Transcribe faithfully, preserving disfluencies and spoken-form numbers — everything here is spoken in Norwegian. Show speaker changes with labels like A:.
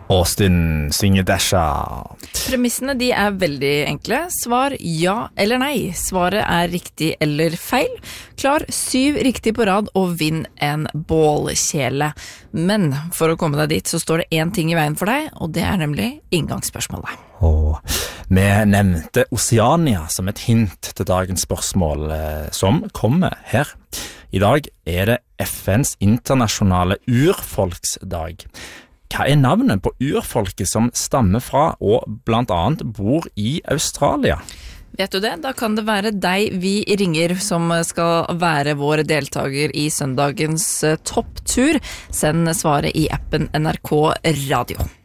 A: Austin synger Dasha.
B: Premissene de er veldig enkle. Svar ja eller nei. Svaret er riktig eller feil. Klar syv riktig på rad og vinn en bålkjele. Men for å komme deg dit så står det en ting i veien for deg, og det er nemlig inngangsspørsmålet.
A: Og vi nevnte Oceania som et hint til dagens spørsmål eh, som kommer her. I dag er det F N's internasjonale urfolksdag. Hva er navnet på urfolket som stammer fra og blant annet bor i Australia?
B: Vet du det? Da kan det være deg vi ringer som skal være vår deltaker i søndagens topptur. Send svaret i appen N R K Radio.